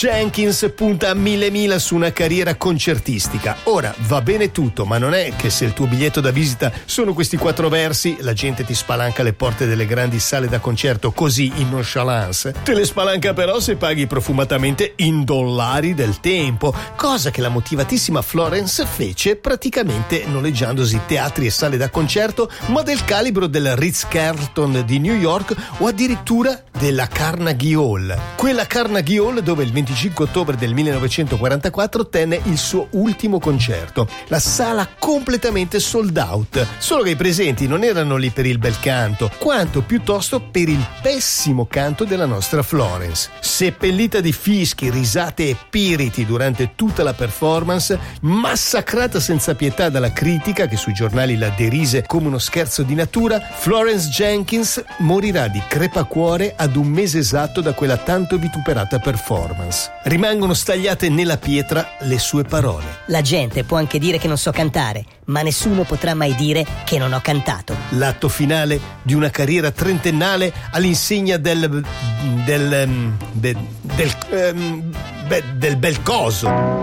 Jenkins punta a 1000 su una carriera concertistica. Ora, va bene tutto, ma non è che se il tuo biglietto da visita sono questi 4 versi, la gente ti spalanca le porte delle grandi sale da concerto così in nonchalance. Te le spalanca però se paghi profumatamente in dollari del tempo, cosa che la motivatissima Florence fece praticamente noleggiandosi teatri e sale da concerto, ma del calibro del Ritz-Carlton di New York o addirittura della Carnegie Hall. Quella Carnegie Hall dove il 25 ottobre del 1944 tenne il suo ultimo concerto. La sala completamente sold out. Solo che i presenti non erano lì per il bel canto, quanto piuttosto per il pessimo canto della nostra Florence. Seppellita di fischi, risate e piriti durante tutta la performance, massacrata senza pietà dalla critica che sui giornali la derise come uno scherzo di natura, Florence Jenkins morirà di crepacuore ad un mese esatto da quella tanto vituperata performance. Rimangono stagliate nella pietra le sue parole. La gente può anche dire che non so cantare, ma nessuno potrà mai dire che non ho cantato. L'atto finale di una carriera trentennale all'insegna del bel coso.